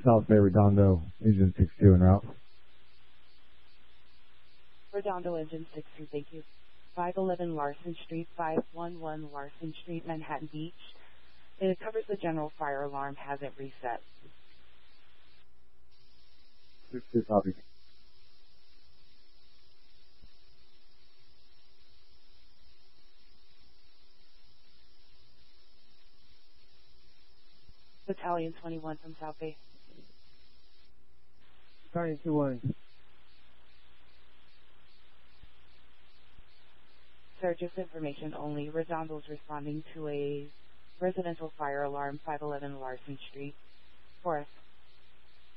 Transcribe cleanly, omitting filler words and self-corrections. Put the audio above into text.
South Bay Redondo, Engine 62 en route. Redondo Engine 62, thank you. 511 Larson Street, 511 Larson Street, Manhattan Beach. It covers the general fire alarm, hasn't reset. 62 copy. Battalion 21 from South Bay. Battalion 21. Sir, just information only. Redondo's responding to a residential fire alarm, 511 Larson Street. For us.